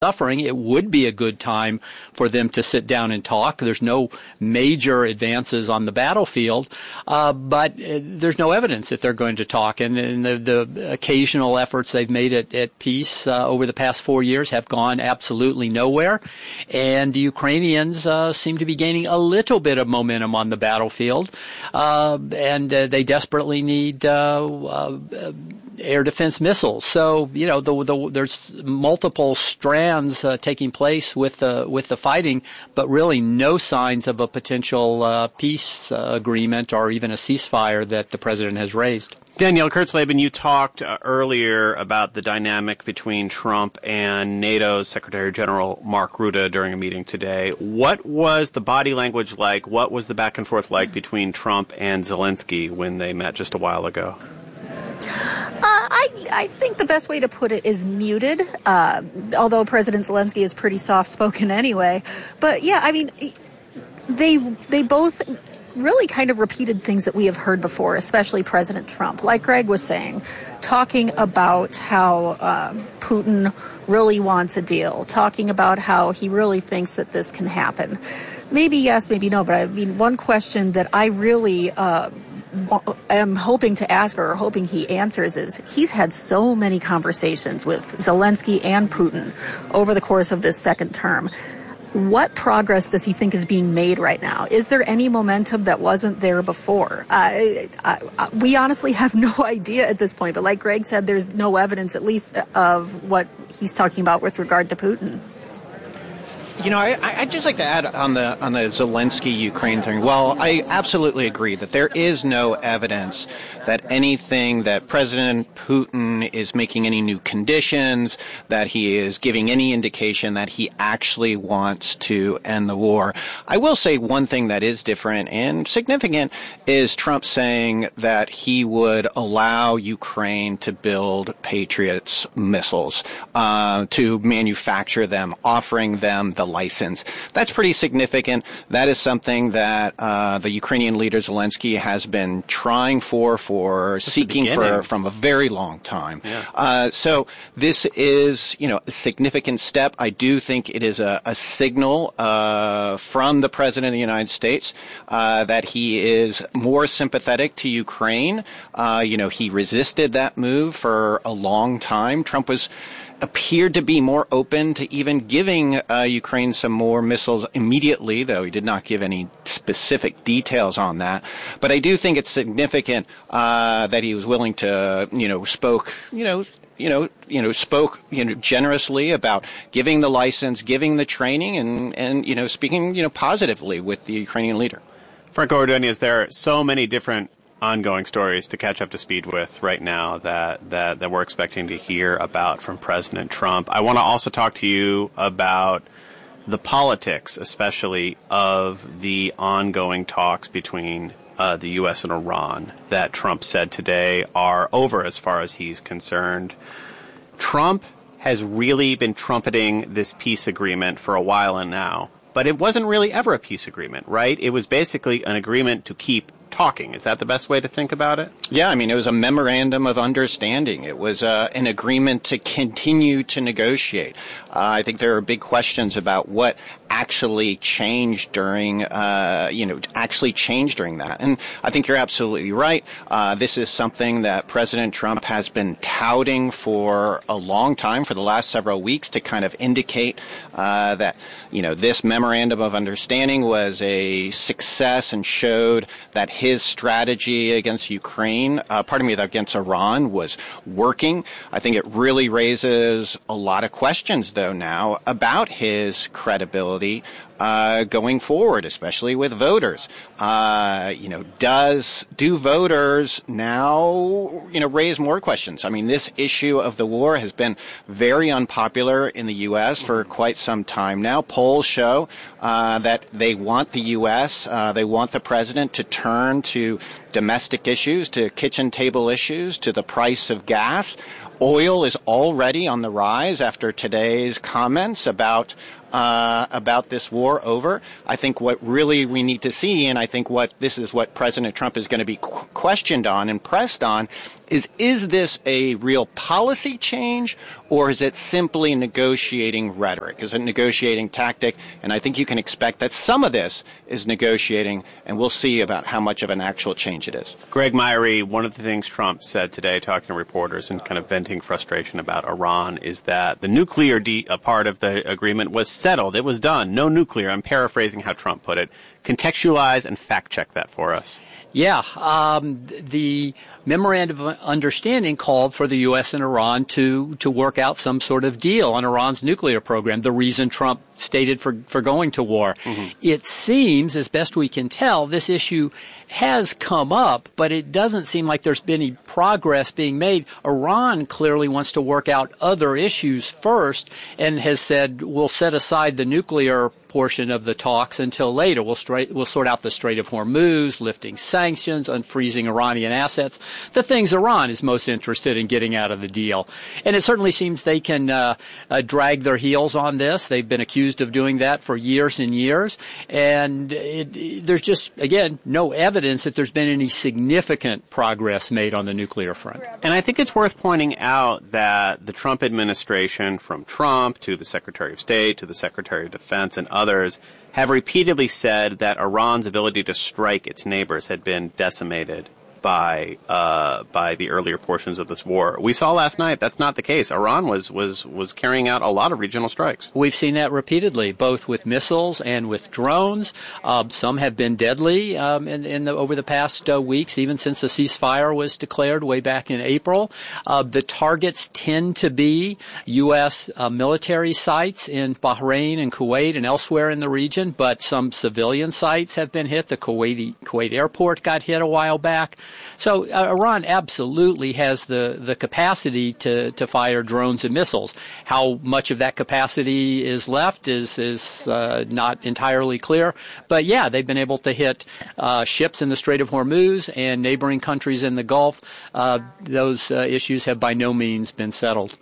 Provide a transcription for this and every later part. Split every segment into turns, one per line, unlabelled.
suffering, it would be a good time for them to sit down and talk. There's no major advances on the battlefield, but there's no evidence that they're going to talk. And the occasional efforts they've made at peace over the past 4 years have gone absolutely nowhere. And the Ukrainians seem to be gaining a little bit of momentum on the battlefield, and they desperately need air defense missiles. So, there's multiple strands taking place with the fighting, but really no signs of a potential peace agreement or even a ceasefire that the president has raised.
Danielle Kurtzleben, you talked earlier about the dynamic between Trump and NATO's Secretary General Mark Rutte during a meeting today. What was the body language like? What was the back and forth like between Trump and Zelensky when they met just a while ago?
I think the best way to put it is muted, although President Zelensky is pretty soft-spoken anyway. But, yeah, I mean, they both really kind of repeated things that we have heard before, especially President Trump. Like Greg was saying, talking about how Putin really wants a deal, talking about how he really thinks that this can happen. Maybe yes, maybe no, but I mean, one question that I really am hoping to ask or hoping he answers is he's had so many conversations with Zelensky and Putin over the course of this second term. What progress does he think is being made right now? Is there any momentum that wasn't there before? We honestly have no idea at this point, but like Greg said, there's no evidence, at least, of what he's talking about with regard to Putin.
I'd just like to add on the Zelensky-Ukraine thing. Well, I absolutely agree that there is no evidence that anything that President Putin is making any new conditions, that he is giving any indication that he actually wants to end the war. I will say one thing that is different and significant is Trump saying that he would allow Ukraine to build Patriots missiles, to manufacture them, offering them the license. That's pretty significant. That is something that the Ukrainian leader Zelensky has been trying seeking for from a very long time. Yeah. So this is, a significant step. I do think it is a signal from the President of the United States that he is more sympathetic to Ukraine. He resisted that move for a long time. Trump appeared to be more open to even giving Ukraine some more missiles immediately, though he did not give any specific details on that. But I do think it's significant that he was willing to, spoke generously about giving the license, giving the training, and speaking, positively with the Ukrainian leader.
Franco Ordonez, there are so many different ongoing stories to catch up to speed with right now that we're expecting to hear about from President Trump. I want to also talk to you about the politics, especially of the ongoing talks between the U.S. and Iran that Trump said today are over as far as he's concerned. Trump has really been trumpeting this peace agreement for a while now, but it wasn't really ever a peace agreement, right? It was basically an agreement to keep talking. Is that the best way to think about it?
Yeah, it was a memorandum of understanding. It was an agreement to continue to negotiate. I think there are big questions about what actually changed during that. And I think you're absolutely right. This is something that President Trump has been touting for a long time, for the last several weeks, to kind of indicate that, this memorandum of understanding was a success and showed that his strategy against against Iran was working. I think it really raises a lot of questions, though, now about his credibility going forward, especially with voters. Do voters now, raise more questions? This issue of the war has been very unpopular in the U.S. for quite some time now. Polls show that they want the U.S., they want the president to turn to domestic issues, to kitchen table issues, to the price of gas. Oil is already on the rise after today's comments about about this war over. I think what really we need to see, and I think this is what President Trump is going to be questioned on and pressed on, is this a real policy change, or is it simply negotiating rhetoric? Is it negotiating tactic? And I think you can expect that some of this is negotiating, and we'll see about how much of an actual change it is.
Greg Myrie, one of the things Trump said today, talking to reporters and kind of venting frustration about Iran, is that the nuclear part of the agreement was settled. It was done. No nuclear. I'm paraphrasing how Trump put it. Contextualize and fact-check that for us.
Yeah, the memorandum of understanding called for the U.S. and Iran to work out some sort of deal on Iran's nuclear program, the reason Trump stated for going to war. Mm-hmm. It seems, as best we can tell, this issue has come up, but it doesn't seem like there's been any progress being made. Iran clearly wants to work out other issues first and has said, we'll set aside the nuclear portion of the talks until later. We'll sort out the Strait of Hormuz, lifting sanctions, unfreezing Iranian assets, the things Iran is most interested in getting out of the deal. And it certainly seems they can drag their heels on this. They've been accused of doing that for years and years. And there's just, again, no evidence that there's been any significant progress made on the nuclear front.
And I think it's worth pointing out that the Trump administration, from Trump to the Secretary of State to the Secretary of Defense and others, have repeatedly said that Iran's ability to strike its neighbors had been decimated by the earlier portions of this war. We saw last night that's not the case. Iran was carrying out a lot of regional strikes.
We've seen that repeatedly, both with missiles and with drones. Some have been deadly over the past weeks, even since the ceasefire was declared way back in April. The targets tend to be U.S. military sites in Bahrain and Kuwait and elsewhere in the region, but some civilian sites have been hit. The Kuwait airport got hit a while back. So Iran absolutely has the capacity to fire drones and missiles. How much of that capacity is left is not entirely clear. But yeah, they've been able to hit ships in the Strait of Hormuz and neighboring countries in the Gulf. Those issues have by no means been settled.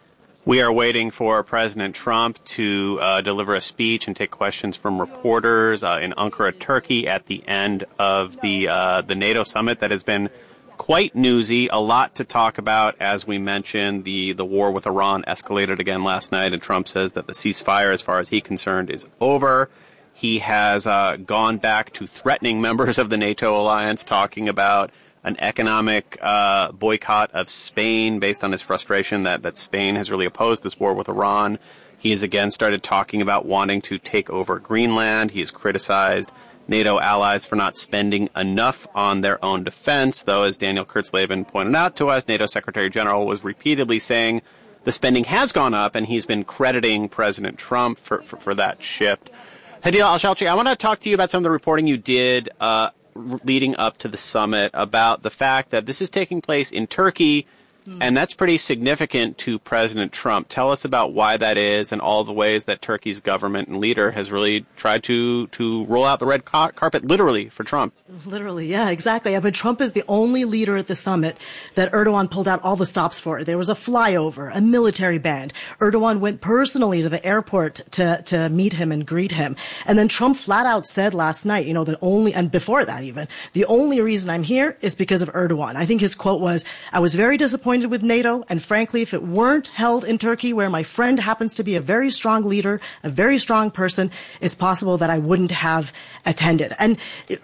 We are waiting for President Trump to deliver a speech and take questions from reporters in Ankara, Turkey, at the end of the NATO summit that has been quite newsy. A lot to talk about. As we mentioned, the war with Iran escalated again last night, and Trump says that the ceasefire, as far as he's concerned, is over. He has gone back to threatening members of the NATO alliance, talking about an economic boycott of Spain based on his frustration that Spain has really opposed this war with Iran. He has again started talking about wanting to take over Greenland. He has criticized NATO allies for not spending enough on their own defense, though, as Daniel Kurtzleben pointed out to us, NATO Secretary General was repeatedly saying the spending has gone up, and he's been crediting President Trump for that shift. Hadeel Al-Shalchi, I want to talk to you about some of the reporting you did leading up to the summit about the fact that this is taking place in Turkey, and that's pretty significant to President Trump. Tell us about why that is and all the ways that Turkey's government and leader has really tried to roll out the red carpet, literally, for Trump.
Literally, yeah, exactly. I mean, Trump is the only leader at the summit that Erdogan pulled out all the stops for. There was a flyover, a military band. Erdogan went personally to the airport to meet him and greet him. And then Trump flat out said last night, and before that even, the only reason I'm here is because of Erdogan. I think his quote was, I was very disappointed with NATO, and frankly, if it weren't held in Turkey, where my friend happens to be a very strong leader, a very strong person, it's possible that I wouldn't have attended. And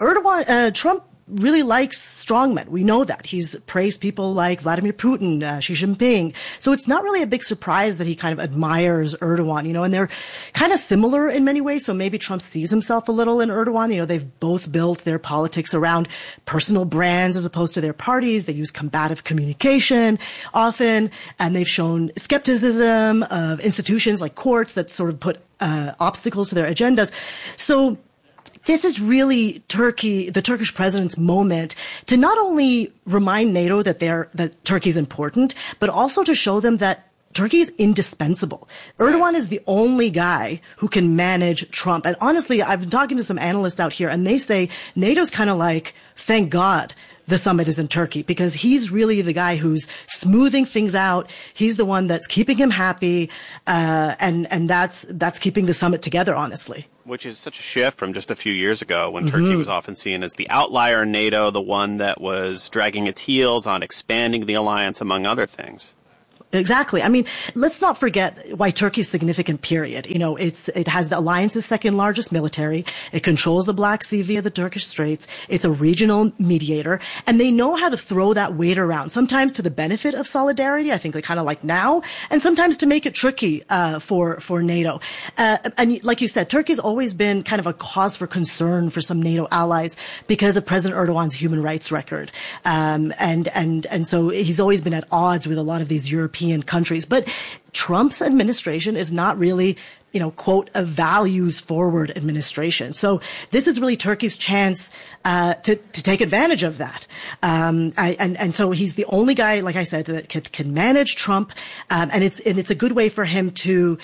Trump really likes strongmen. We know that. He's praised people like Vladimir Putin, Xi Jinping. So it's not really a big surprise that he kind of admires Erdogan, and they're kind of similar in many ways. So maybe Trump sees himself a little in Erdogan. They've both built their politics around personal brands as opposed to their parties. They use combative communication often, and they've shown skepticism of institutions like courts that sort of put obstacles to their agendas. So this is really the Turkish president's moment to not only remind NATO that Turkey's important, but also to show them that Turkey is indispensable. Erdogan is the only guy who can manage Trump. And honestly, I've been talking to some analysts out here, and they say NATO's kind of like, thank God the summit is in Turkey, because he's really the guy who's smoothing things out. He's the one that's keeping him happy, and that's keeping the summit together, honestly.
Which is such a shift from just a few years ago when Turkey was often seen as the outlier in NATO, the one that was dragging its heels on expanding the alliance, among other things.
Exactly. I mean, let's not forget why Turkey's significant, period. You know, it has the alliance's second largest military. It controls the Black Sea via the Turkish Straits. It's a regional mediator, and they know how to throw that weight around, sometimes to the benefit of solidarity, I think, kind of like now, and sometimes to make it tricky, for NATO. And like you said, Turkey's always been kind of a cause for concern for some NATO allies because of President Erdogan's human rights record. And so he's always been at odds with a lot of these European countries. But Trump's administration is not really, quote, a values forward administration. So this is really Turkey's chance to take advantage of that. And so he's the only guy, like I said, that can manage Trump. And it's a good way for him to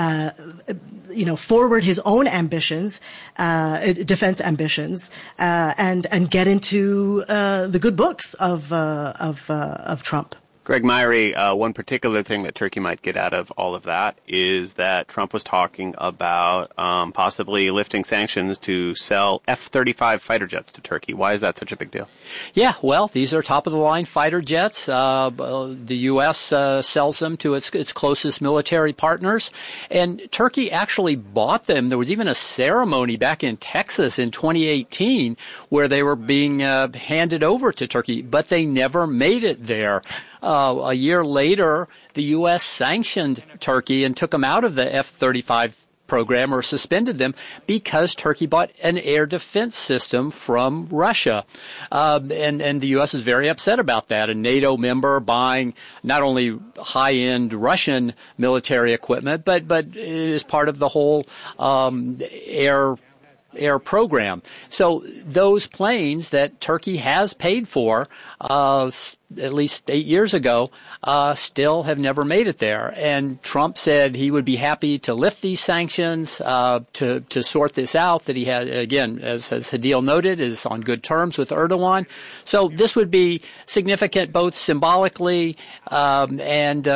forward his own ambitions, defense ambitions, and get into the good books of Trump.
Greg Myrie, one particular thing that Turkey might get out of all of that is that Trump was talking about possibly lifting sanctions to sell F-35 fighter jets to Turkey. Why is that such a big deal?
Yeah, well, these are top-of-the-line fighter jets. The U.S. sells them to its closest military partners, and Turkey actually bought them. There was even a ceremony back in Texas in 2018 where they were being handed over to Turkey, but they never made it there. A year later, the U.S. sanctioned Turkey and took them out of the F-35 program, or suspended them, because Turkey bought an air defense system from Russia. And the U.S. is very upset about that. A NATO member buying not only high-end Russian military equipment, but is part of the whole air program. So those planes that Turkey has paid for at least 8 years ago, still have never made it there. And Trump said he would be happy to lift these sanctions, to sort this out, that he had, again, as Hadil noted, is on good terms with Erdogan. So this would be significant both symbolically, and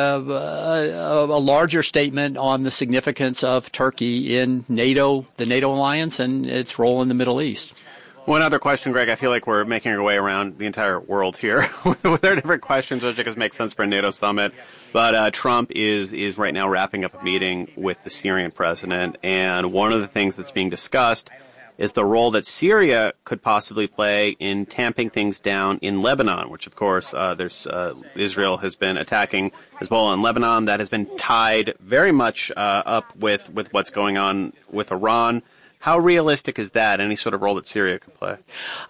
a larger statement on the significance of Turkey in NATO, the NATO alliance, and its role in the Middle East.
One other question, Greg. I feel like we're making our way around the entire world here. There are different questions, which I guess make sense for a NATO summit. But Trump is right now wrapping up a meeting with the Syrian president. And one of the things that's being discussed is the role that Syria could possibly play in tamping things down in Lebanon, which, of course, Israel has been attacking Hezbollah in Lebanon. That has been tied very much up with what's going on with Iran. How realistic is that, any sort of role that Syria could play?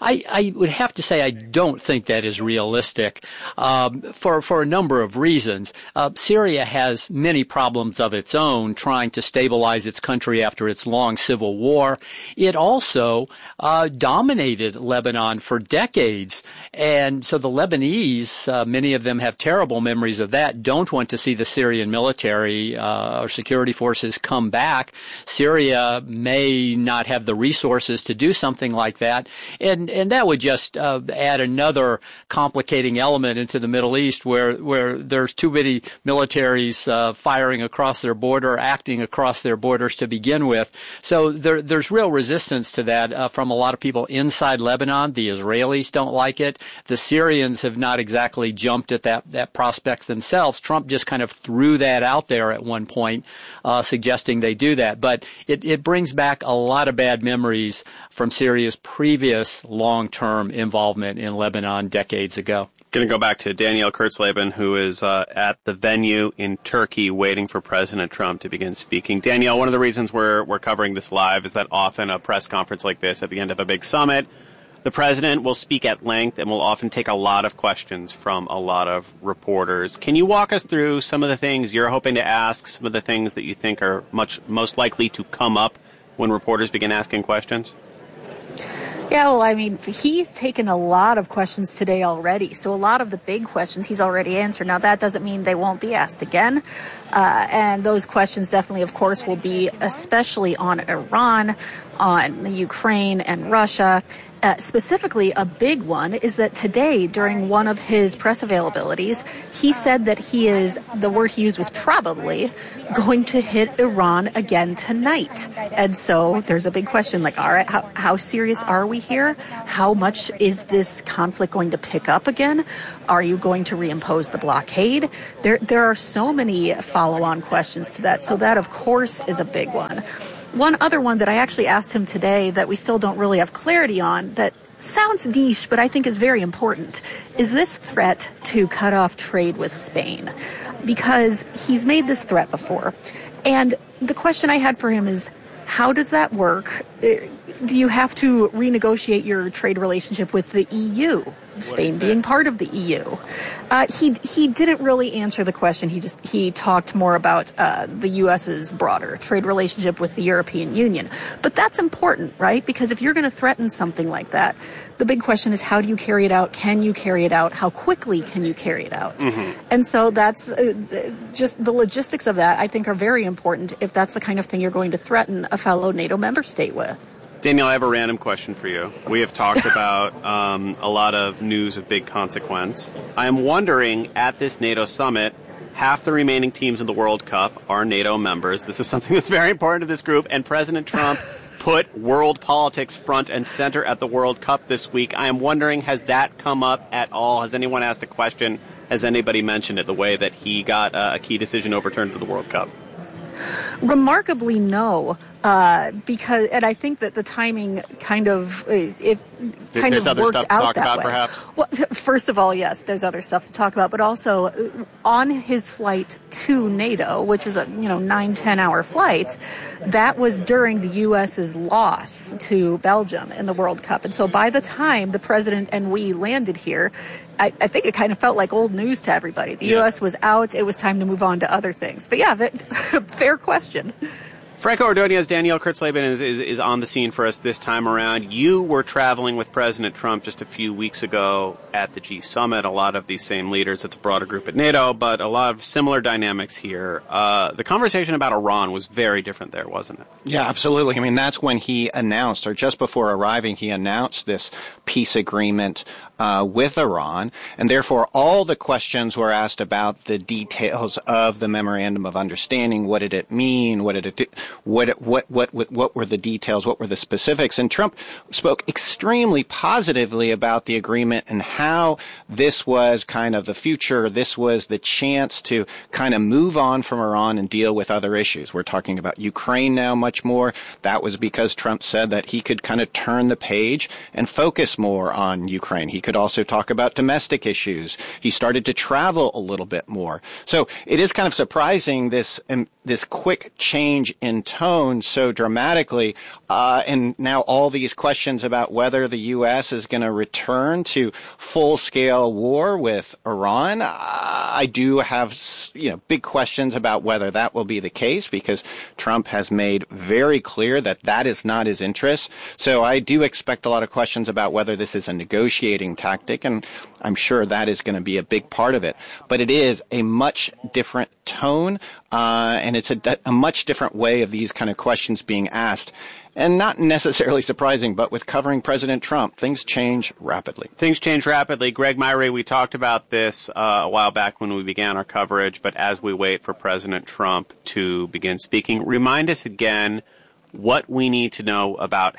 I would have to say I don't think that is realistic, for a number of reasons. Syria has many problems of its own trying to stabilize its country after its long civil war. It also dominated Lebanon for decades, and so the Lebanese, many of them have terrible memories of that, don't want to see the Syrian military or security forces come back. Syria may not have the resources to do something like that, and that would just add another complicating element into the Middle East, where there's too many militaries firing across their border, acting across their borders to begin with. So there's real resistance to that from a lot of people inside Lebanon. The Israelis don't like it. The Syrians have not exactly jumped at that prospect themselves. Trump just kind of threw that out there at one point, suggesting they do that. But it brings back a lot of bad memories from Syria's previous long-term involvement in Lebanon decades ago.
Going to go back to Danielle Kurtzleben, who is at the venue in Turkey waiting for President Trump to begin speaking. Danielle, one of the reasons we're covering this live is that often a press conference like this at the end of a big summit, the president will speak at length and will often take a lot of questions from a lot of reporters. Can you walk us through some of the things you're hoping to ask, some of the things that you think are most likely to come up when reporters begin asking questions?
Yeah, well, I mean, he's taken a lot of questions today already. So a lot of the big questions he's already answered. Now, that doesn't mean they won't be asked again. And those questions definitely, of course, will be especially on Iran, on Ukraine and Russia. Specifically, a big one is that today, during one of his press availabilities, he said that he is, the word he used was probably, going to hit Iran again tonight. And so there's a big question, like, all right, how serious are we here? How much is this conflict going to pick up again? Are you going to reimpose the blockade? There are so many follow-on questions to that. So that, of course, is a big one. One other one that I actually asked him today that we still don't really have clarity on, that sounds niche, but I think is very important, is this threat to cut off trade with Spain. Because he's made this threat before. And the question I had for him is, how does that work? Do you have to renegotiate your trade relationship with the EU? Spain being part of the EU. He didn't really answer the question. He talked more about the U.S.'s broader trade relationship with the European Union. But that's important, right? Because if you're going to threaten something like that, the big question is, how do you carry it out? Can you carry it out? How quickly can you carry it out? Mm-hmm. And so that's just the logistics of that, I think, are very important if that's the kind of thing you're going to threaten a fellow NATO member state with.
Danielle, I have a random question for you. We have talked about a lot of news of big consequence. I am wondering, at this NATO summit, half the remaining teams in the World Cup are NATO members. This is something that's very important to this group, and President Trump put world politics front and center at the World Cup this week. I am wondering, has that come up at all? Has anyone asked a question? Has anybody mentioned it, the way that he got a key decision overturned for the World Cup?
Remarkably, no. Because, and I think that the timing kind of,
there's other
worked
stuff to
out
talk
that
about,
way.
perhaps?
Well, first of all, yes, there's other stuff to talk about, but also on his flight to NATO, which is a 9-10 hour flight, that was during the U.S.'s loss to Belgium in the World Cup. And so by the time the president and we landed here, I think it kind of felt like old news to everybody. The U.S. was out. It was time to move on to other things. But yeah, fair question.
Franco Ordonez, Danielle Kurtzleben is on the scene for us this time around. You were traveling with President Trump just a few weeks ago at the G Summit. A lot of these same leaders. It's a broader group at NATO, but a lot of similar dynamics here. The conversation about Iran was very different there, wasn't it?
Yeah, absolutely. I mean, that's when he announced, or just before arriving, he announced this peace agreement with Iran, and therefore all the questions were asked about the details of the memorandum of understanding. What did it mean? What did it do? What were the details? What were the specifics? And Trump spoke extremely positively about the agreement and how this was kind of the future. This was the chance to kind of move on from Iran and deal with other issues. We're talking about Ukraine now much more. That was because Trump said that he could kind of turn the page and focus more on Ukraine. He could also talk about domestic issues. He started to travel a little bit more. So it is kind of surprising, this quick change in tone so dramatically, and now all these questions about whether the U.S. is going to return to full-scale war with Iran. I do have, big questions about whether that will be the case, because Trump has made very clear that that is not his interest. So I do expect a lot of questions about whether this is a negotiating tactic, and I'm sure that is going to be a big part of it. But it is a much different tone, and it's a much different way of these kind of questions being asked. And not necessarily surprising, but with covering President Trump, things change rapidly.
Things change rapidly. Greg Myrie, we talked about this a while back when we began our coverage, but as we wait for President Trump to begin speaking, remind us again what we need to know about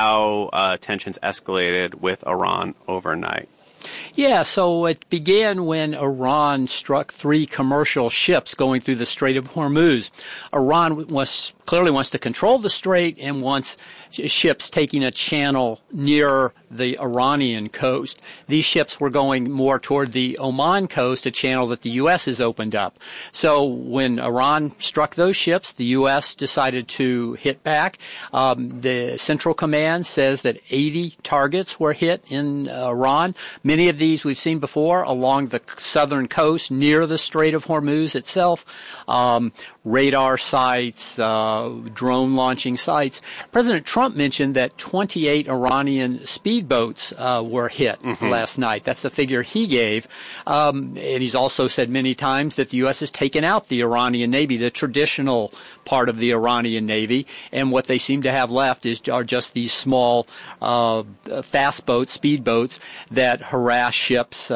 how tensions escalated with Iran overnight.
Yeah, so it began when Iran struck 3 commercial ships going through the Strait of Hormuz. Iran clearly wants to control the strait and wants ships taking a channel near the Iranian coast. These ships were going more toward the Oman coast, a channel that the U.S. has opened up. So when Iran struck those ships, the U.S. decided to hit back. The Central Command says that 80 targets were hit in Iran. Many of these we've seen before along the southern coast near the Strait of Hormuz itself. radar sites, drone launching sites. President Trump mentioned that 28 Iranian speedboats were hit last night. That's the figure he gave. And he's also said many times that the U.S. has taken out the Iranian Navy, the traditional part of the Iranian Navy, and what they seem to have left are just these small fast boats, speedboats that harass ships,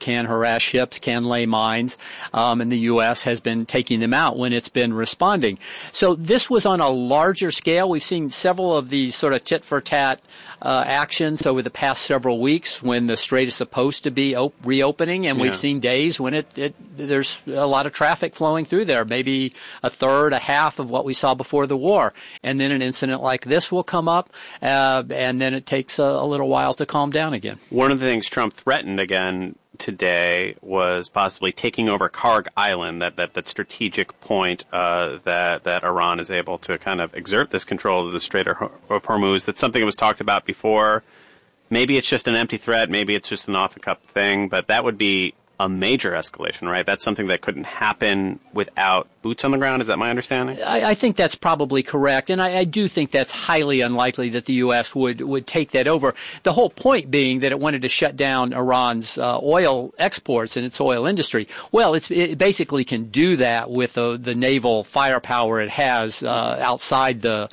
can lay mines, and the U.S. has been taking them out when it's been responding. So this was on a larger scale. We've seen several of these sort of tit-for-tat actions over the past several weeks when the Strait is supposed to be reopening, and we've seen days when there's a lot of traffic flowing through there, maybe a third, a half of what we saw before the war. And then an incident like this will come up, and then it takes a little while to calm down again.
One of the things Trump threatened again today was possibly taking over Karg Island, that strategic point that Iran is able to kind of exert this control of the Strait of Hormuz. That's something that was talked about before. Maybe it's just an empty threat, maybe it's just an off-the-cuff thing, but that would be a major escalation, right? That's something that couldn't happen without boots on the ground. Is that my understanding?
I think that's probably correct, and I do think that's highly unlikely that the U.S. would take that over. The whole point being that it wanted to shut down Iran's oil exports and its oil industry. Well, it basically can do that with the naval firepower it has outside the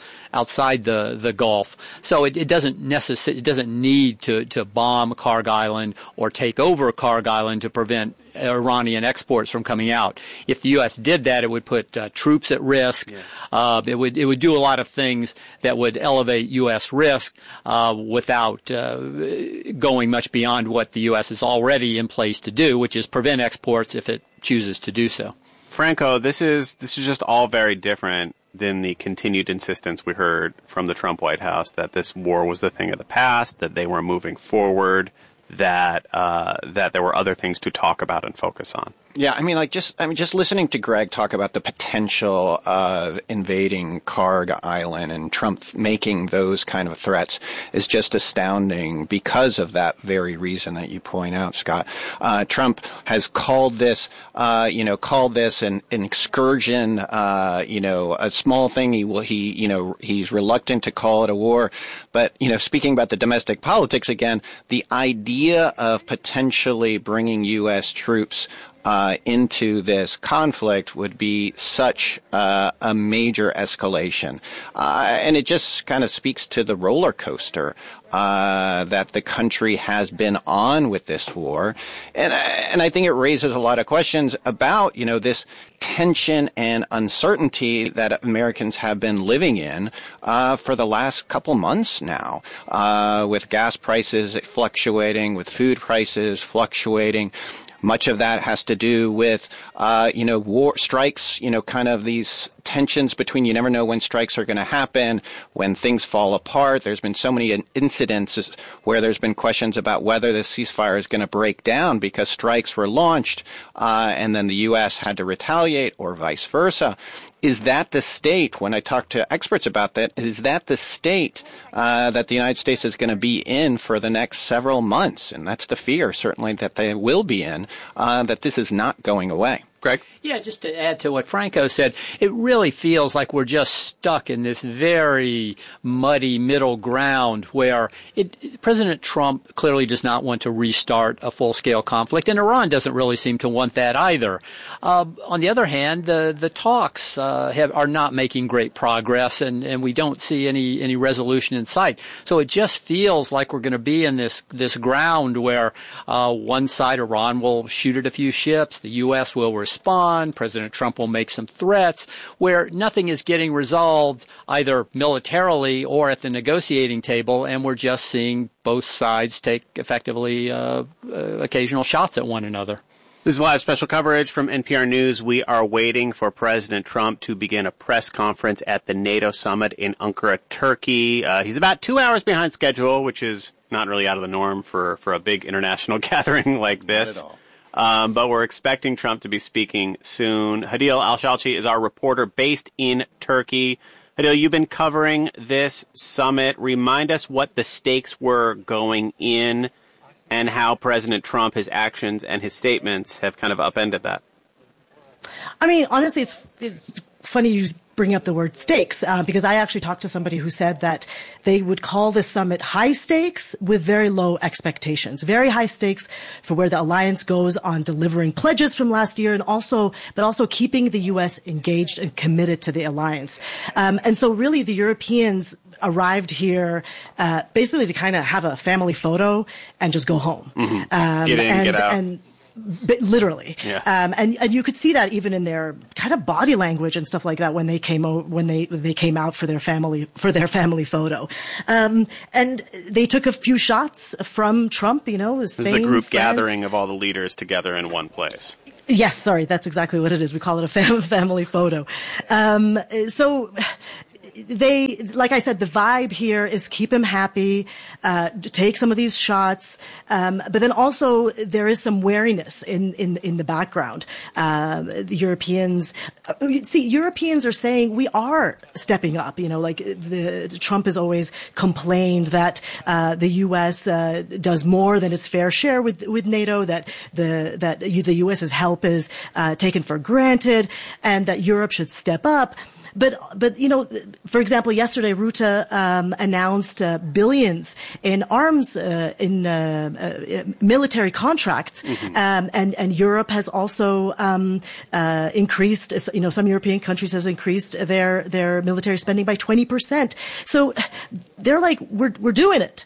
Gulf. So it doesn't need to bomb Karg Island or take over Karg Island to prevent Iranian exports from coming out. If the U.S. did that, it would put troops at risk. Yeah. It would do a lot of things that would elevate U.S. risk without going much beyond what the U.S. is already in place to do, which is prevent exports if it chooses to do so.
Franco, this is just all very different than the continued insistence we heard from the Trump White House that this war was the thing of the past, that they were moving forward, that there were other things to talk about and focus on.
Yeah, just listening to Greg talk about the potential of invading Karg Island and Trump making those kind of threats is just astounding because of that very reason that you point out, Scott. Trump has called this an excursion, a small thing. He's reluctant to call it a war. But, speaking about the domestic politics again, the idea of potentially bringing U.S. troops into this conflict would be such a major escalation. And it just kind of speaks to the roller coaster that the country has been on with this war. And I think it raises a lot of questions about, this tension and uncertainty that Americans have been living in for the last couple months now, with gas prices fluctuating, with food prices fluctuating. Much of that has to do with, war strikes, kind of these tensions between you never know when strikes are going to happen, when things fall apart. There's been so many incidents where there's been questions about whether this ceasefire is going to break down because strikes were launched and then the U.S. had to retaliate or vice versa. Is that the state, when I talk to experts about that, is that the state that the United States is going to be in for the next several months? And that's the fear, certainly, that they will be in, that this is not going away.
Greg?
Yeah, just to add to what Franco said, it really feels like we're just stuck in this very muddy middle ground where President Trump clearly does not want to restart a full-scale conflict, and Iran doesn't really seem to want that either. On the other hand, the talks are not making great progress, and we don't see any resolution in sight. So it just feels like we're going to be in this ground where one side, Iran, will shoot at a few ships, the U.S. will respond, President Trump will make some threats, where nothing is getting resolved either militarily or at the negotiating table, and we're just seeing both sides take effectively occasional shots at one another.
This is live special coverage from NPR News. We are waiting for President Trump to begin a press conference at the NATO summit in Ankara, Turkey. He's about 2 hours behind schedule, which is not really out of the norm for a big international gathering like this.
Not at all.
But we're expecting Trump to be speaking soon. Hadil Al-Shalchi is our reporter based in Turkey. Hadil, you've been covering this summit. Remind us what the stakes were going in and how President Trump, his actions and his statements have kind of upended that.
I mean, honestly, it's funny you bring up the word stakes, because I actually talked to somebody who said that they would call this summit high stakes with very low expectations. Very high stakes for where the alliance goes on delivering pledges from last year, but also keeping the U.S. engaged and committed to the alliance. And so really the Europeans arrived here basically to kind of have a family photo and just go home.
Mm-hmm. Get in, get out.
Literally.
Yeah.
And you could see that even in their kind of body language and stuff like that when they came out for their family photo. And they took a few shots from Trump, Spain,
this is the group
France. Gathering
of all the leaders together in one place.
Yes, sorry, that's exactly what it is. We call it a family photo. So like I said, the vibe here is keep him happy, take some of these shots, but then also there is some wariness in the background. The Europeans are saying we are stepping up. Trump has always complained that the U.S. Does more than its fair share with NATO, that the U.S.'s help is taken for granted, and that Europe should step up. But for example, yesterday Rutte announced billions in arms in military contracts, and Europe has also increased. Some European countries has increased their military spending by 20%. So they're like, we're doing it.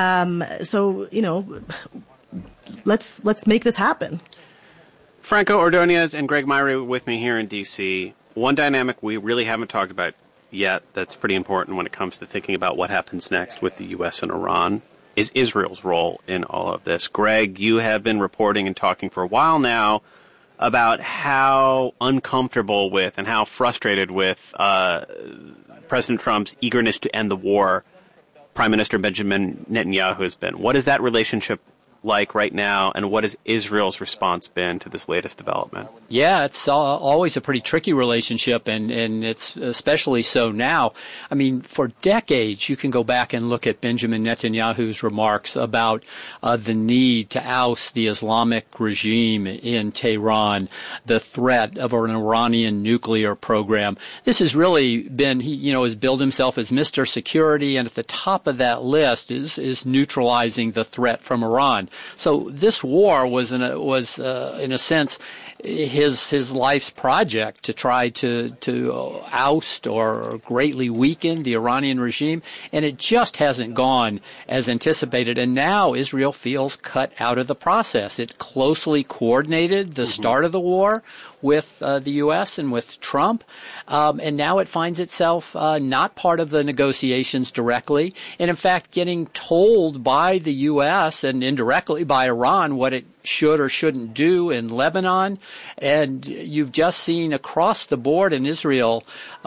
Let's make this happen.
Franco Ordonez and Greg Myre with me here in D.C. One dynamic we really haven't talked about yet that's pretty important when it comes to thinking about what happens next with the U.S. and Iran is Israel's role in all of this. Greg, you have been reporting and talking for a while now about how uncomfortable with and how frustrated with President Trump's eagerness to end the war Prime Minister Benjamin Netanyahu has been. What is that relationship like right now, and what has Israel's response been to this latest development?
Yeah, it's always a pretty tricky relationship, and it's especially so now. I mean, for decades, you can go back and look at Benjamin Netanyahu's remarks about the need to oust the Islamic regime in Tehran, the threat of an Iranian nuclear program. This has really been, he has billed himself as Mr. Security, and at the top of that list is neutralizing the threat from Iran. So this war was in a sense his life's project to try to oust or greatly weaken the Iranian regime, and it just hasn't gone as anticipated. And now Israel feels cut out of the process. It closely coordinated the start of the war with the U.S. and with Trump, and now it finds itself not part of the negotiations directly, and in fact getting told by the U.S. and indirectly by Iran what it should or shouldn't do in Lebanon. And you've just seen across the board in Israel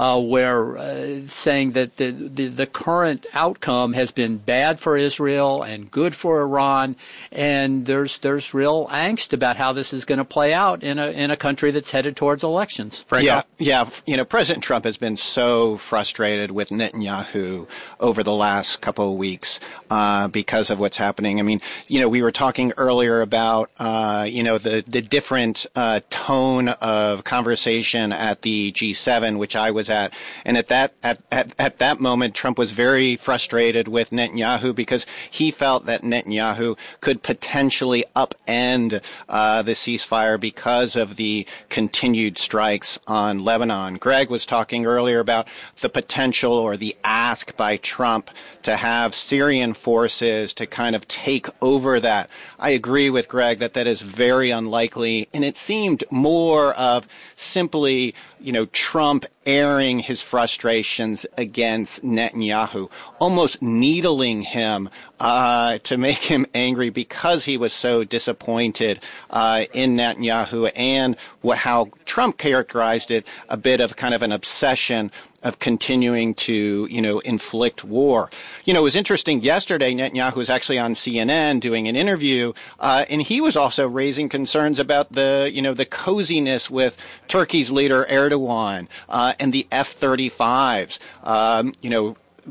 where saying that the current outcome has been bad for Israel and good for Iran, and there's real angst about how this is going to play out in a country that's headed towards elections.
Franco? Yeah. President Trump has been so frustrated with Netanyahu over the last couple of weeks because of what's happening. I mean, we were talking earlier about the different tone of conversation at the G7, which I was at, and at that moment, Trump was very frustrated with Netanyahu because he felt that Netanyahu could potentially upend the ceasefire because of the continued strikes on Lebanon. Greg was talking earlier about the potential or the ask by Trump to have Syrian forces to kind of take over that. I agree with Greg that is very unlikely, and it seemed more of simply, Trump airing his frustrations against Netanyahu, almost needling him to make him angry because he was so disappointed in Netanyahu, and how Trump characterized it, a bit of kind of an obsession of continuing to, inflict war. It was interesting. Yesterday, Netanyahu was actually on CNN doing an interview, and he was also raising concerns about the coziness with Turkey's leader Erdogan, and the F-35s.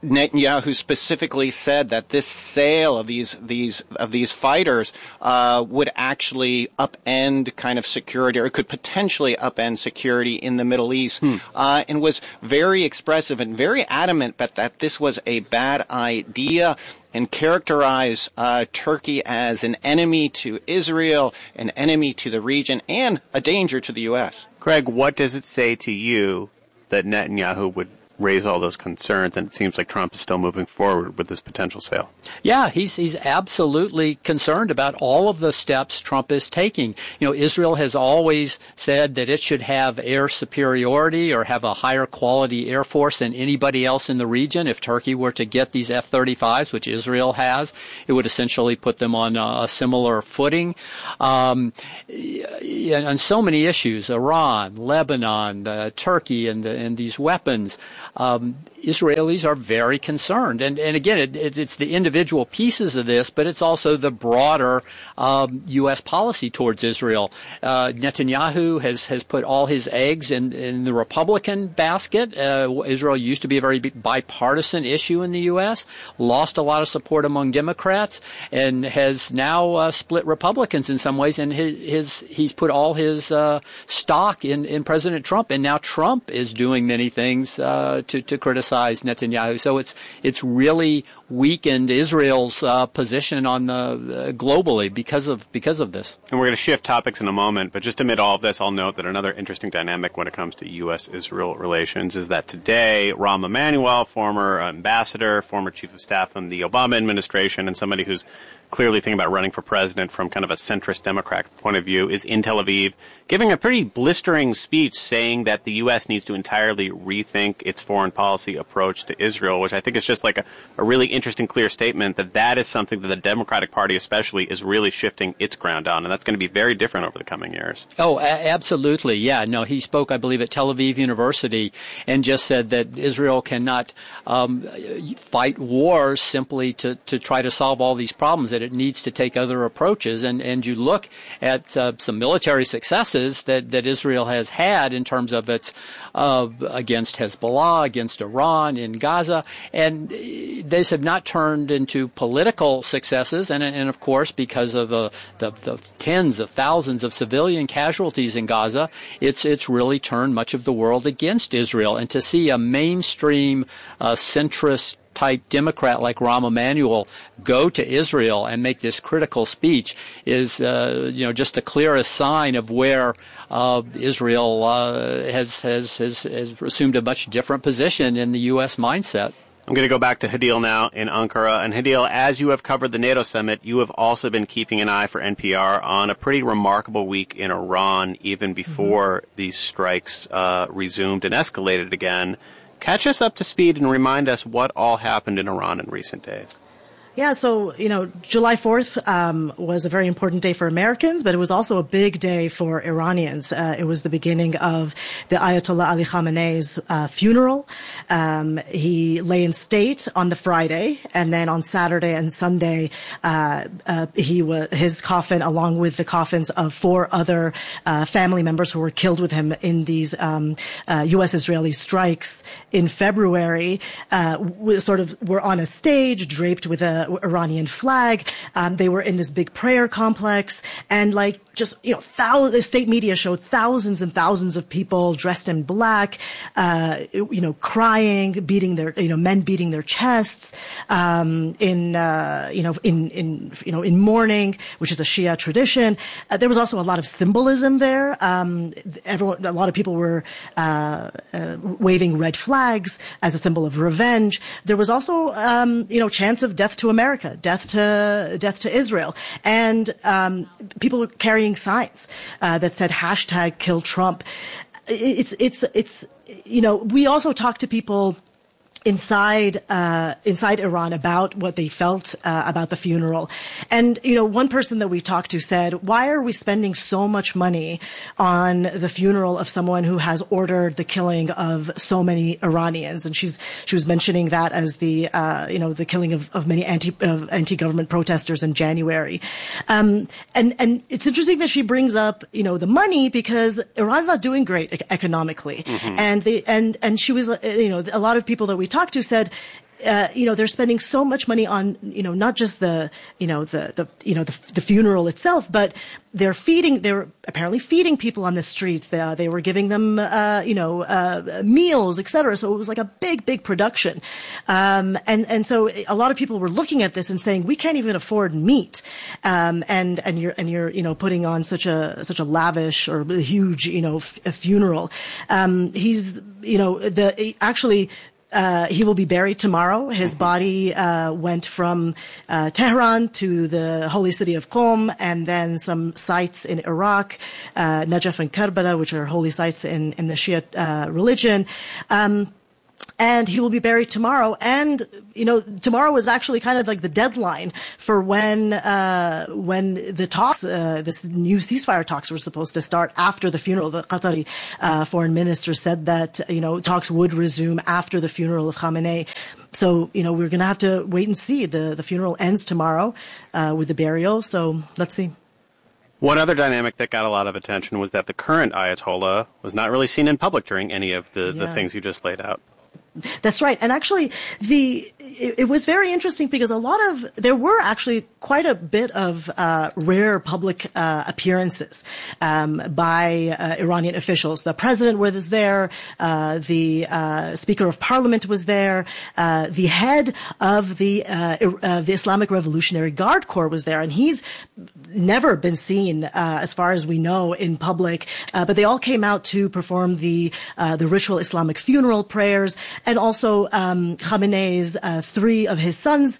Netanyahu specifically said that this sale of these fighters would actually upend kind of security, or it could potentially upend security in the Middle East, and was very expressive and very adamant that this was a bad idea, and characterize Turkey as an enemy to Israel, an enemy to the region, and a danger to the U.S.
Greg, what does it say to you that Netanyahu would raise all those concerns, and it seems like Trump is still moving forward with this potential sale?
Yeah, he's absolutely concerned about all of the steps Trump is taking. You know, Israel has always said that it should have air superiority or have a higher quality air force than anybody else in the region. If Turkey were to get these F-35s, which Israel has, it would essentially put them on a similar footing. On so many issues, Iran, Lebanon, Turkey, and these weapons, Israelis are very concerned. And again, it's the individual pieces of this, but it's also the broader U.S. policy towards Israel. Netanyahu has put all his eggs in the Republican basket. Israel used to be a very bipartisan issue in the U.S., lost a lot of support among Democrats, and has now split Republicans in some ways. And he's put all his stock in President Trump, and now Trump is doing many things to criticize Netanyahu. So it's really weakened Israel's position on the globally because of this.
And we're going to shift topics in a moment, but just amid all of this, I'll note that another interesting dynamic when it comes to U.S.-Israel relations is that today, Rahm Emanuel, former ambassador, former chief of staff in the Obama administration, and somebody who's clearly thinking about running for president from kind of a centrist Democrat point of view, is in Tel Aviv giving a pretty blistering speech saying that the U.S. needs to entirely rethink its foreign policy approach to Israel, which I think is just like a really interesting, clear statement that is something that the Democratic Party especially is really shifting its ground on, and that's going to be very different over the coming years.
Oh, absolutely. Yeah, no, he spoke, I believe, at Tel Aviv University and just said that Israel cannot fight wars simply to try to solve all these problems, that it needs to take other approaches. And you look at some military successes that Israel has had in terms of its against Hezbollah, against Iran, in Gaza, and these have not turned into political successes. And of course, because of the tens of thousands of civilian casualties in Gaza, it's really turned much of the world against Israel. And to see a mainstream centrist type Democrat like Rahm Emanuel go to Israel and make this critical speech is, just the clearest sign of where Israel has assumed a much different position in the U.S. mindset.
I'm going to go back to Hadil now in Ankara. And Hadil, as you have covered the NATO summit, you have also been keeping an eye for NPR on a pretty remarkable week in Iran, even before these strikes resumed and escalated again. Catch us up to speed and remind us what all happened in Iran in recent days.
Yeah, so, July 4th was a very important day for Americans, but it was also a big day for Iranians. It was the beginning of the Ayatollah Ali Khamenei's funeral. He lay in state on the Friday, and then on Saturday and Sunday, his coffin, along with the coffins of 4 other family members who were killed with him in these U.S.-Israeli strikes in February, were on a stage draped with a Iranian flag. They were in this big prayer complex, and the state media showed thousands and thousands of people dressed in black, crying, men beating their chests, in mourning, which is a Shia tradition. There was also a lot of symbolism there. A lot of people were waving red flags as a symbol of revenge. There was also, chants of death to America, death to Israel, and people were carrying signs that said #kill Trump. We also talked to people inside Iran about what they felt about the funeral. And, one person that we talked to said, why are we spending so much money on the funeral of someone who has ordered the killing of so many Iranians? And she was mentioning that as the killing of many anti-government protesters in January. And it's interesting that she brings up, the money, because Iran's not doing great economically. Mm-hmm. And she was, a lot of people that we talked to said, they're spending so much money on, not just the funeral itself, but they're apparently feeding people on the streets. They were giving them, meals, etc. So it was like a big production. And so a lot of people were looking at this and saying, we can't even afford meat. And you're, putting on such a lavish or huge, a funeral. He will be buried tomorrow. His body went from Tehran to the holy city of Qom, and then some sites in Iraq, Najaf and Karbala, which are holy sites in the Shia religion. And he will be buried tomorrow. And, tomorrow was actually kind of like the deadline for when the talks, this new ceasefire talks were supposed to start after the funeral. The Qatari foreign minister said that, talks would resume after the funeral of Khamenei. So, we're going to have to wait and see. The funeral ends tomorrow, with the burial. So let's see.
One other dynamic that got a lot of attention was that the current Ayatollah was not really seen in public during any of the things you just laid out.
That's right. And actually, it was very interesting because there were actually quite a bit of rare public appearances by Iranian officials. The president was there, the Speaker of Parliament was there, the head of the Islamic Revolutionary Guard Corps was there, and he's never been seen, as far as we know, in public. But they all came out to perform the ritual Islamic funeral prayers. And also, Khamenei's, 3 of his sons,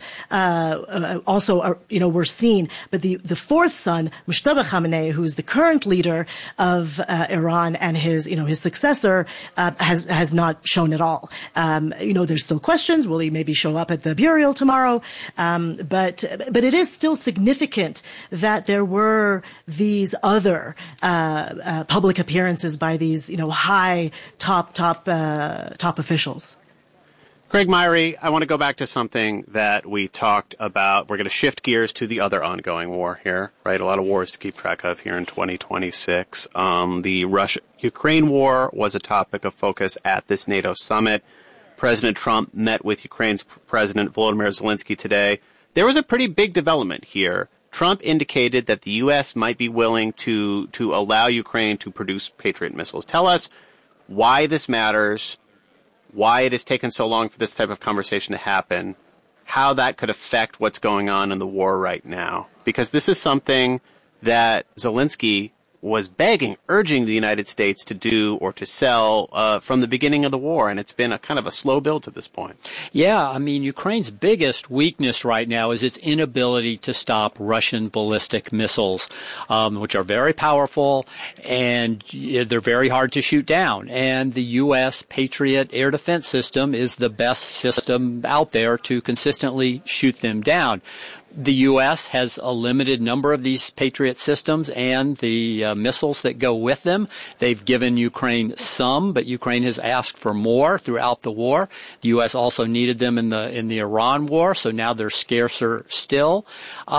also were seen. But the 4th son, Mujtaba Khamenei, who's the current leader of, Iran and his successor, has not shown at all. There's still questions. Will he maybe show up at the burial tomorrow? But it is still significant that there were these other, public appearances by these, high top officials.
Greg Myrie, I want to go back to something that we talked about. We're going to shift gears to the other ongoing war here, right? A lot of wars to keep track of here in 2026. The Russia-Ukraine war was a topic of focus at this NATO summit. President Trump met with Ukraine's President Volodymyr Zelensky today. There was a pretty big development here. Trump indicated that the U.S. might be willing to allow Ukraine to produce Patriot missiles. Tell us why this matters, why it has taken so long for this type of conversation to happen, how that could affect what's going on in the war right now. Because this is something that Zelensky was urging the United States to do or to sell from the beginning of the war, and it's been a kind of a slow build to this point. Yeah, I mean, Ukraine's biggest weakness right now is its inability to stop Russian ballistic missiles, which are very powerful, and they're very hard to shoot down. And the U.S. Patriot air defense system is the best system out there to consistently shoot them down. The U.S. has a limited number of these Patriot systems and the missiles that go with them. They've given Ukraine some, but Ukraine has asked for more throughout the war. The U.S. also needed them in the Iran war, so now they're scarcer still.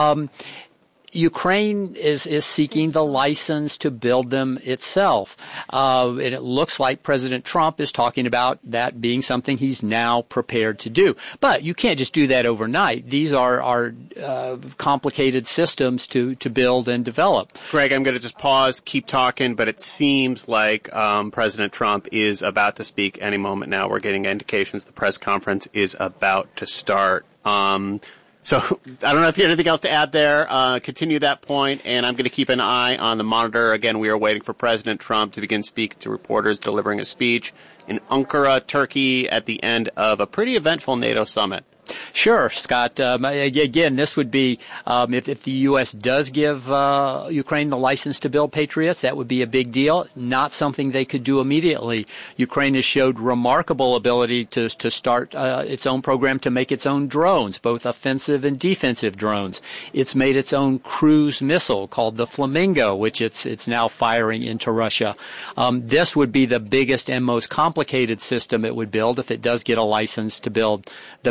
Ukraine is seeking the license to build them itself. And it looks like President Trump is talking about that being something he's now prepared to do. But you can't just do that overnight. These are complicated systems to build and develop. Greg, I'm going to just pause, keep talking, but it seems like President Trump is about to speak any moment now. We're getting indications the press conference is about to start. So I don't know if you have anything else to add there. Continue that point, and I'm going to keep an eye on the monitor. Again, we are waiting for President Trump to begin speaking to reporters, delivering a speech in Ankara, Turkey, at the end of a pretty eventful NATO summit. Sure, Scott. Again, this would be, if the U.S. does give Ukraine the license to build Patriots, that would be a big deal. Not something they could do immediately. Ukraine has showed remarkable ability to start its own program to make its own drones, both offensive and defensive drones. It's made its own cruise missile called the Flamingo, which it's now firing into Russia. This would be the biggest and most complicated system it would build if it does get a license to build the Patriot.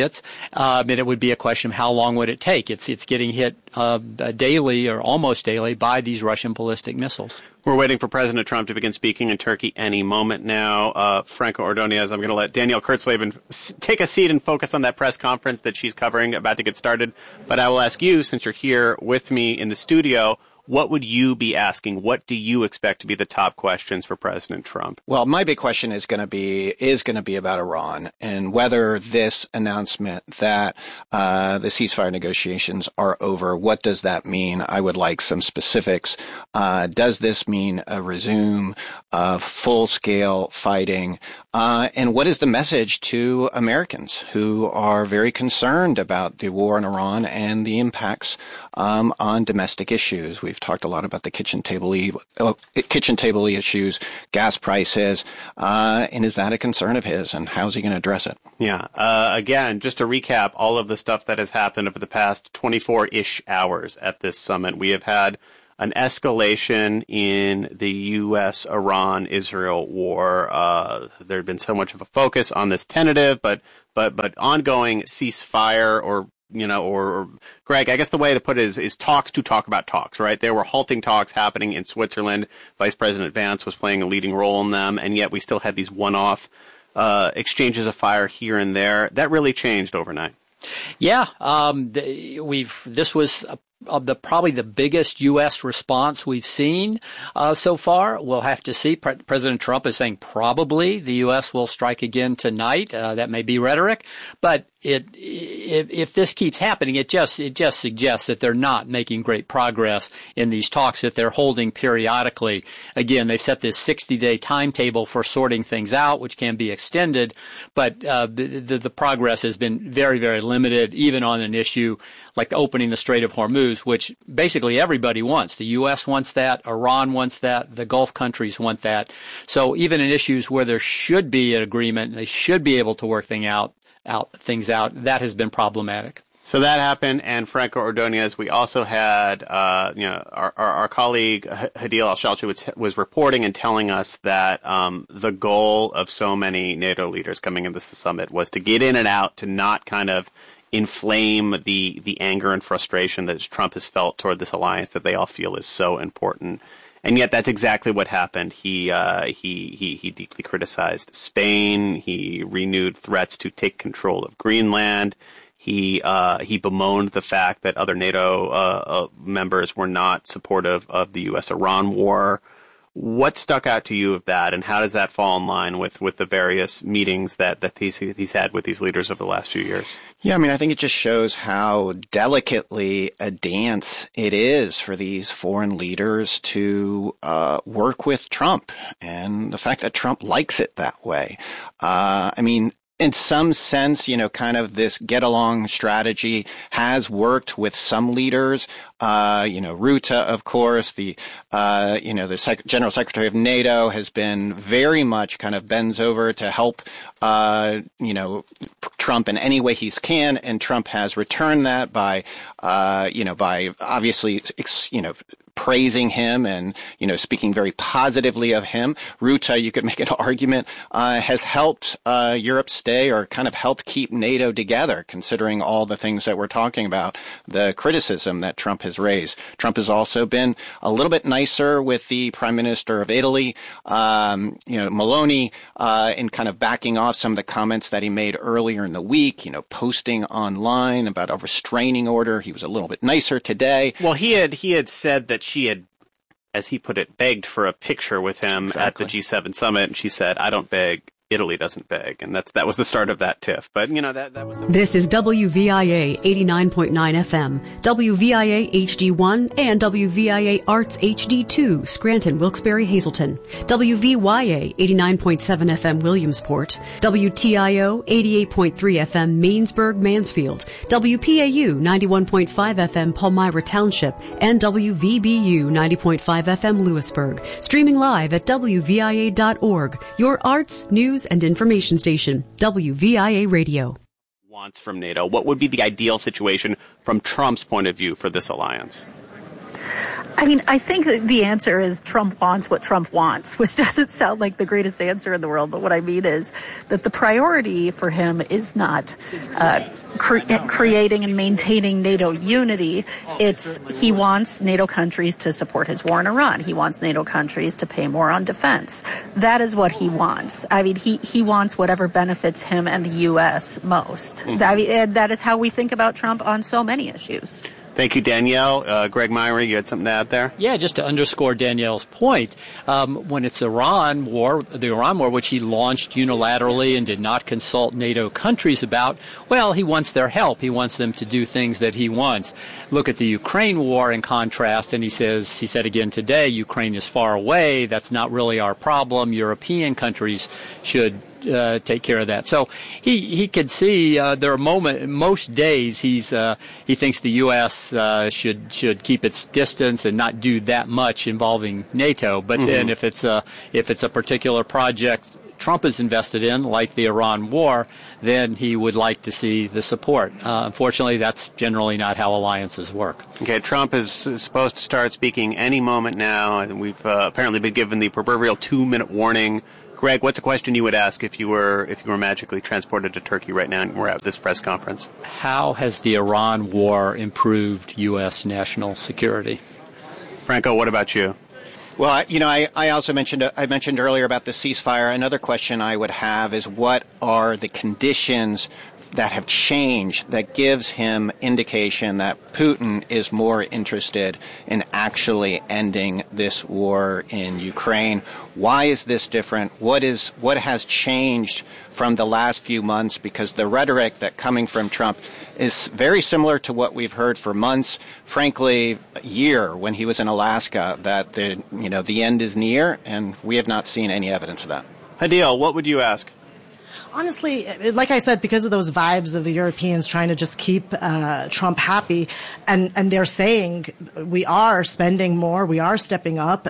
Patriots, and it would be a question of how long would it take. It's getting hit daily or almost daily by these Russian ballistic missiles.
We're waiting for President Trump to begin speaking in Turkey any moment now. Franco Ordonez, I'm going to let Danielle Kurtzleben take a seat and focus on that press conference that she's covering, about to get started. But I will ask you, since you're here with me in the studio, what would you be asking? What do you expect to be the top questions for President Trump?
Well, my big question is going to be about Iran and whether this announcement that the ceasefire negotiations are over, what does that mean? I would like some specifics. Does this mean a resume of full-scale fighting? And what is the message to Americans who are very concerned about the war in Iran and the impacts on domestic issues? We've talked a lot about the kitchen table issues, gas prices, and is that a concern of his, and how's he going to address it?
Yeah. Again, just to recap all of the stuff that has happened over the past 24-ish hours at this summit, we have had an escalation in the U.S., Iran, Israel war. There had been so much of a focus on this tentative, but ongoing ceasefire or Greg, I guess the way to put it is talks to talk about talks, right? There were halting talks happening in Switzerland. Vice President Vance was playing a leading role in them, and yet we still had these one-off exchanges of fire here and there. That really changed overnight.
Yeah, this was probably the biggest U.S. response we've seen so far. We'll have to see. President Trump is saying probably the U.S. will strike again tonight. That may be rhetoric, but if this keeps happening, it just suggests that they're not making great progress in these talks that they're holding periodically. Again, they've set this 60-day timetable for sorting things out, which can be extended, but the progress has been very, very limited, even on an issue like opening the Strait of Hormuz, which basically everybody wants. The U.S. wants that, Iran wants that, the Gulf countries want that. So even in issues where there should be an agreement, they should be able to work things out, that has been problematic.
So that happened, and Franco Ordonez, we also had, our colleague Hadil Al-Shalchi was reporting and telling us that the goal of so many NATO leaders coming into the summit was to get in and out, to not kind of inflame the anger and frustration that Trump has felt toward this alliance that they all feel is so important. And yet that's exactly what happened. He deeply criticized Spain. He renewed threats to take control of Greenland. He bemoaned the fact that other NATO members were not supportive of the U.S.-Iran war. What stuck out to you of that, and how does that fall in line with the various meetings that he's had with these leaders over the last few years?
Yeah, I mean, I think it just shows how delicately a dance it is for these foreign leaders to work with Trump, and the fact that Trump likes it that way. I mean, in some sense, kind of this get-along strategy has worked with some leaders. Rutte, of course, the General Secretary of NATO has been very much kind of bends over to help, Trump in any way he can. And Trump has returned that by obviously, praising him and, speaking very positively of him. Rutte, you could make an argument, has helped Europe stay, or kind of helped keep NATO together, considering all the things that we're talking about, the criticism that Trump has raised. Trump has also been a little bit nicer with the Prime Minister of Italy, Meloni, in kind of backing off some of the comments that he made earlier in the week, posting online about a restraining order. He was a little bit nicer today.
Well, he had said that she had, as he put it, begged for a picture with him at the G7 summit, and she said, "I don't beg, Italy doesn't beg," and that was the start of that tiff. But that was.
This is WVIA 89.9 FM, WVIA HD1, and WVIA Arts HD2, Scranton, Wilkes-Barre, Hazleton, WVYA 89.7 FM, Williamsport, WTIO 88.3 FM, Mainsburg, Mansfield, WPAU 91.5 FM, Palmyra Township, and WVBU 90.5 FM, Lewisburg. Streaming live at WVIA.org. Your arts, news, and information station, WVIA Radio.
Wants from NATO. What would be the ideal situation from Trump's point of view for this alliance?
I mean, I think that the answer is Trump wants what Trump wants, which doesn't sound like the greatest answer in the world. But what I mean is that the priority for him is not creating and maintaining NATO unity. He wants NATO countries to support his war in Iran. He wants NATO countries to pay more on defense. That is what he wants. I mean, he wants whatever benefits him and the U.S. most. Mm-hmm. I mean, and that is how we think about Trump on so many issues.
Thank you, Danielle. Greg Myrie, you had something to add there?
Yeah, just to underscore Danielle's point, when it's the Iran war, which he launched unilaterally and did not consult NATO countries about, well, he wants their help. He wants them to do things that he wants. Look at the Ukraine war in contrast, and he said again today, Ukraine is far away. That's not really our problem. European countries should take care of that. So he could see there are most days he thinks the U.S. should keep its distance and not do that much involving NATO. But then if it's a particular project Trump is invested in, like the Iran war, then he would like to see the support. Unfortunately, that's generally not how alliances work.
Okay, Trump is supposed to start speaking any moment now, and we've apparently been given the proverbial 2-minute warning. Greg, what's a question you would ask if you were magically transported to Turkey right now and were at this press conference?
How has the Iran war improved U.S. national security?
Franco, what about you?
Well, I also mentioned earlier about the ceasefire. Another question I would have is what are the conditions that have changed that gives him indication that Putin is more interested in actually ending this war in Ukraine? Why is this different? What has changed from the last few months? Because the rhetoric that coming from Trump is very similar to what we've heard for months, frankly, a year when he was in Alaska, that the end is near, and we have not seen any evidence of that.
Hadil, what would you ask?
Honestly, like I said, because of those vibes of the Europeans trying to just keep Trump happy, and they're saying we are spending more, we are stepping up.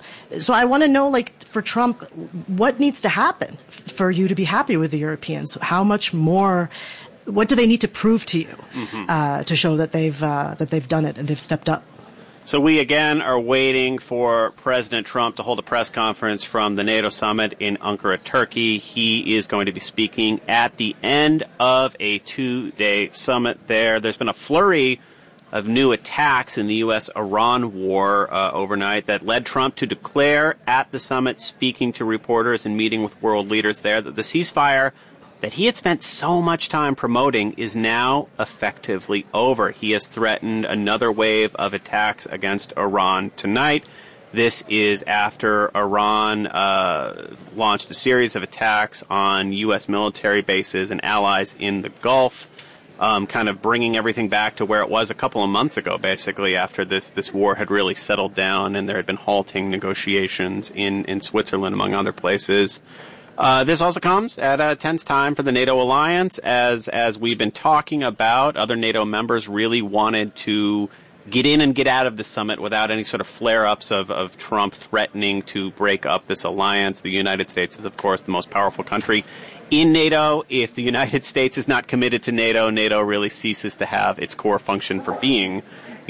So I want to know, for Trump, what needs to happen for you to be happy with the Europeans? How much more? What do they need to prove to you to show that they've done it and they've stepped up?
So we, again, are waiting for President Trump to hold a press conference from the NATO summit in Ankara, Turkey. He is going to be speaking at the end of a 2-day summit there. There's been a flurry of new attacks in the U.S.-Iran war overnight that led Trump to declare at the summit, speaking to reporters and meeting with world leaders there, that the ceasefire that he had spent so much time promoting is now effectively over. He has threatened another wave of attacks against Iran tonight. This is after Iran launched a series of attacks on U.S. military bases and allies in the Gulf, kind of bringing everything back to where it was a couple of months ago, basically, after this war had really settled down and there had been halting negotiations in Switzerland, among other places. This also comes at a tense time for the NATO alliance. As we've been talking about, other NATO members really wanted to get in and get out of the summit without any sort of flare-ups of Trump threatening to break up this alliance. The United States is, of course, the most powerful country in NATO. If the United States is not committed to NATO, NATO really ceases to have its core function for being.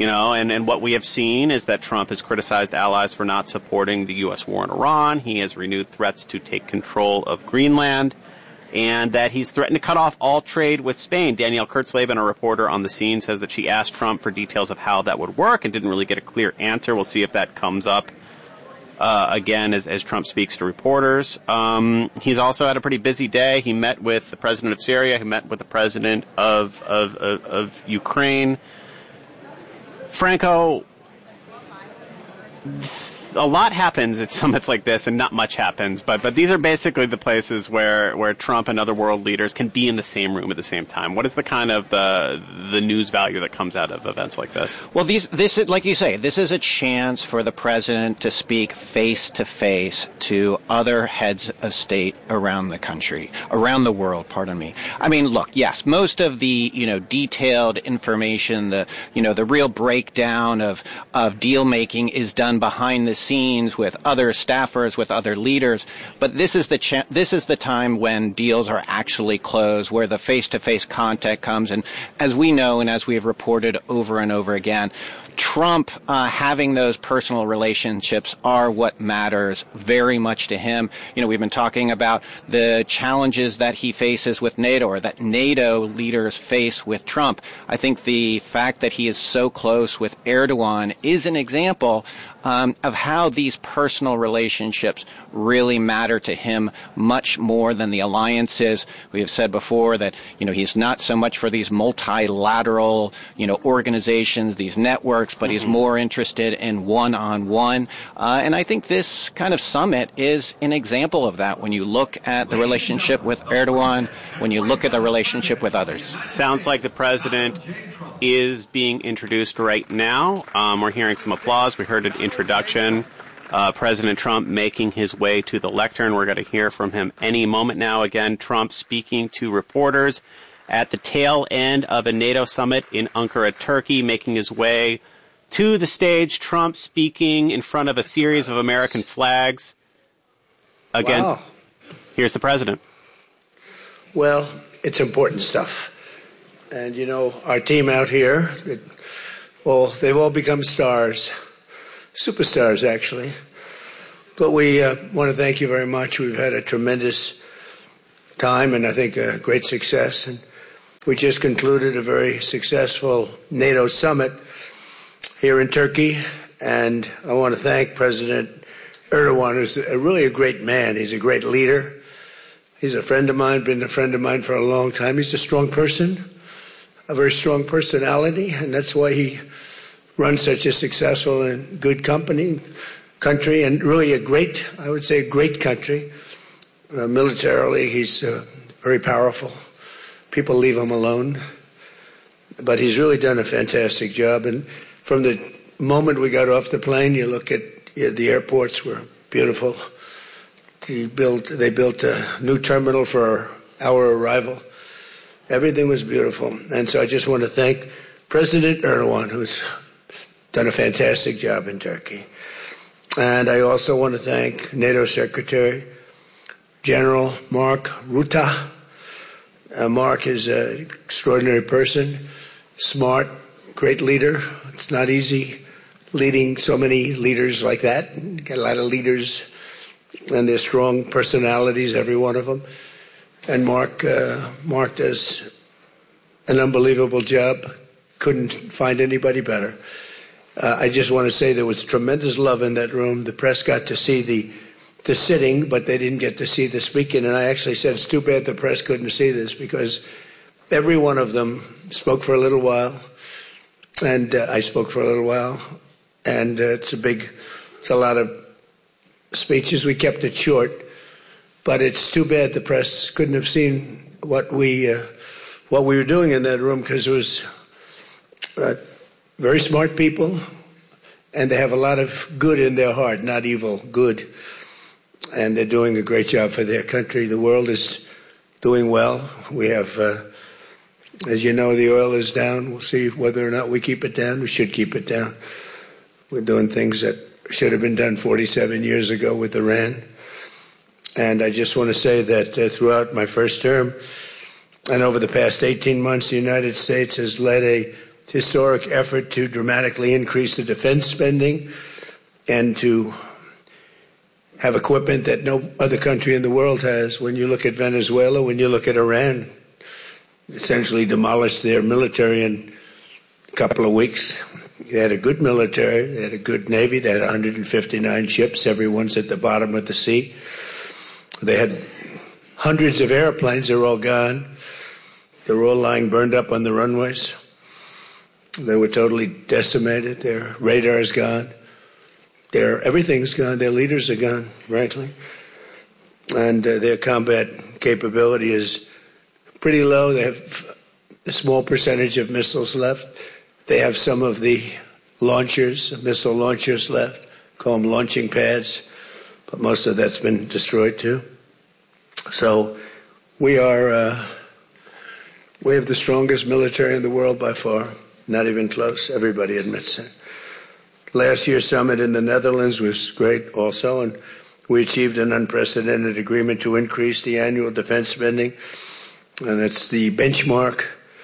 And what we have seen is that Trump has criticized allies for not supporting the U.S. war in Iran. He has renewed threats to take control of Greenland, and that he's threatened to cut off all trade with Spain. Danielle Kurtzleben, a reporter on the scene, says that she asked Trump for details of how that would work and didn't really get a clear answer. We'll see if that comes up again as Trump speaks to reporters. He's also had a pretty busy day. He met with the president of Syria. He met with the president of Ukraine. Franco, a lot happens at summits like this, and not much happens. But these are basically the places where Trump and other world leaders can be in the same room at the same time. What is the kind of the news value that comes out of events like this?
Well, this is, like you say, this is a chance for the president to speak face to face to other heads of state around the country, around the world. Pardon me. I mean, look, yes, most of the detailed information, the real breakdown of deal making is done behind the scenes with other staffers, with other leaders. But this is the time when deals are actually closed, where the face-to-face contact comes. And as we know, and as we have reported over and over again, Trump having those personal relationships are what matters very much to him. You know, we've been talking about the challenges that he faces with NATO, or that NATO leaders face with Trump. I think the fact that he is so close with Erdogan is an example of how these personal relationships really matter to him much more than the alliances. We have said before that, you know, he's not so much for these multilateral, you know, organizations, these networks, but he's more interested in one-on-one. And I think this kind of summit is an example of that when you look at the relationship with Erdogan, when you look at the relationship with others.
Sounds like the president is being introduced right now. We're hearing some applause. We heard an introduction. President Trump making his way to the lectern. We're going to hear from him any moment now. Again, Trump speaking to reporters at the tail end of a NATO summit in Ankara, Turkey, making his way to the stage. Trump speaking in front of a series of American flags. Again, wow. Here's the president.
Well, it's important stuff. And, you know, our team out here, they've all become stars. Superstars, actually. But we want to thank you very much. We've had a tremendous time and I think a great success. And we just concluded a very successful NATO summit here in Turkey. And I want to thank President Erdogan, who's really a great man. He's a great leader. He's a friend of mine, been a friend of mine for a long time. He's a strong person, a very strong personality, and that's why he runs such a successful and good country, and really a great country. Militarily, he's very powerful. People leave him alone. But he's really done a fantastic job. And from the moment we got off the plane, you look at the airports were beautiful. They built a new terminal for our arrival. Everything was beautiful. And so I just want to thank President Erdogan, who's done a fantastic job in Turkey. And I also want to thank NATO Secretary General Mark Rutte. Mark is an extraordinary person, smart, great leader. It's not easy leading so many leaders like that. You get a lot of leaders, and they're strong personalities, every one of them. And Mark does an unbelievable job. Couldn't find anybody better. I just want to say there was tremendous love in that room. The press got to see the sitting, but they didn't get to see the speaking. And I actually said, it's too bad the press couldn't see this, because every one of them spoke for a little while, and I spoke for a little while. And it's a lot of speeches. We kept it short, but it's too bad the press couldn't have seen what we were doing in that room, because it was very smart people, and they have a lot of good in their heart, not evil, good. And they're doing a great job for their country. The world is doing well. We have, as you know, the oil is down. We'll see whether or not we keep it down. We should keep it down. We're doing things that should have been done 47 years ago with Iran. And I just want to say that throughout my first term and over the past 18 months, the United States has led a historic effort to dramatically increase the defense spending and to have equipment that no other country in the world has. When you look at Venezuela, when you look at Iran, essentially demolished their military in a couple of weeks. They had a good military, they had a good navy, they had 159 ships, everyone's at the bottom of the sea. They had hundreds of airplanes, they're all gone. They're all lying burned up on the runways. They were totally decimated. Their radar's gone. Everything's gone. Their leaders are gone, frankly. And their combat capability is pretty low. They have a small percentage of missiles left. They have some of the missile launchers left, call them launching pads, but most of that's been destroyed too. So we have the strongest military in the world by far. Not even close. Everybody admits it. Last year's summit in the Netherlands was great also, and we achieved an unprecedented agreement to increase the annual defense spending, and it's the benchmark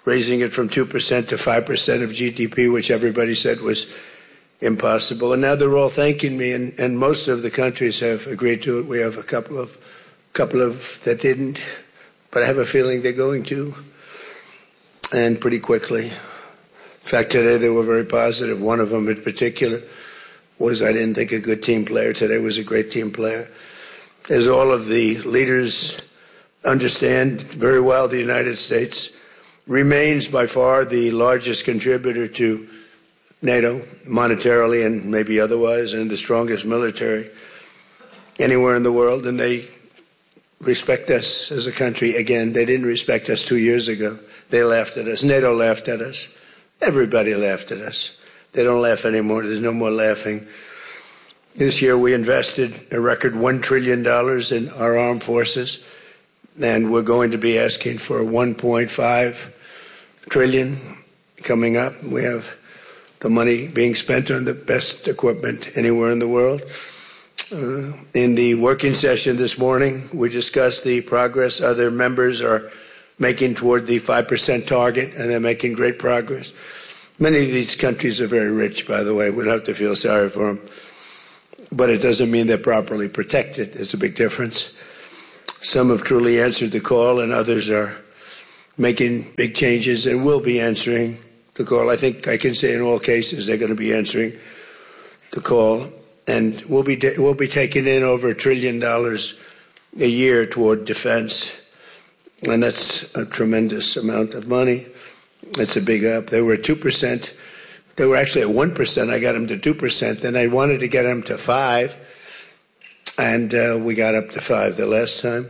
raising it from 2% to 5% of GDP, which everybody said was impossible. And now they're all thanking me, and most of the countries have agreed to it. We have a couple of that didn't, but I have a feeling they're going to, and pretty quickly. In fact, today they were very positive. One of them in particular was, I didn't think, a good team player. Today was a great team player. As all of the leaders understand very well, the United States remains by far the largest contributor to NATO, monetarily and maybe otherwise, and the strongest military anywhere in the world. And they respect us as a country. Again, they didn't respect us 2 years ago. They laughed at us. NATO laughed at us. Everybody laughed at us. They don't laugh anymore. There's no more laughing. This year we invested a record $1 trillion in our armed forces, and we're going to be asking for $1.5 trillion coming up. We have the money being spent on the best equipment anywhere in the world. In the working session this morning, we discussed the progress other members are making toward the 5% target, and they're making great progress. Many of these countries are very rich, by the way. We don't have to feel sorry for them. But it doesn't mean they're properly protected. There's a big difference. Some have truly answered the call, and others are making big changes and will be answering the call. I think I can say in all cases they're going to be answering the call. And we'll be taking in over $1 trillion a year toward defense. And that's a tremendous amount of money. It's a big up. They were at 2%. They were actually at 1%. I got them to 2%. Then I wanted to get them to 5%. And we got up to 5% the last time.